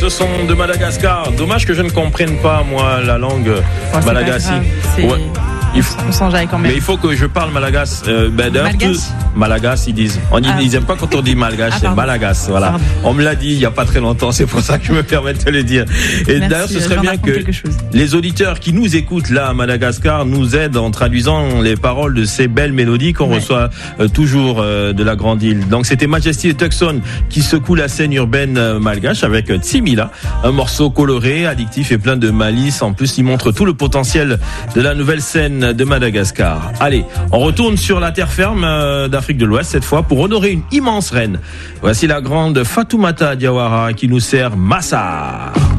ce son de Madagascar. Dommage que je ne comprenne pas, moi, la langue malagasy. On s'enjaille quand même. Mais il faut que je parle malagas. Malagas, ils disent. Ils n'aiment pas quand on dit malgache, c'est malagas. Voilà. Pardon. On me l'a dit il n'y a pas très longtemps, c'est pour ça que je me permets de te le dire. Et merci, d'ailleurs, ce serait bien que les auditeurs qui nous écoutent là à Madagascar nous aident en traduisant les paroles de ces belles mélodies qu'on reçoit toujours de la grande île. Donc c'était Majesty et Tucson qui secouent la scène urbaine malgache avec Tsimila, un morceau coloré, addictif et plein de malice. En plus, il montre tout le potentiel de la nouvelle scène de Madagascar. Allez, on retourne sur la terre ferme d'Afrique de l'Ouest cette fois pour honorer une immense reine. Voici la grande Fatoumata Diawara qui nous sert Massa.